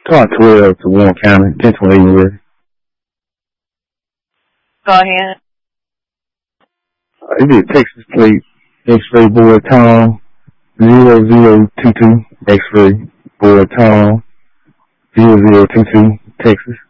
Talk 12 to Warren County, 1028 West. Go ahead. It is Texas plate, X-ray boy Tom, 0022, X-ray boy Tom, 0022, Texas.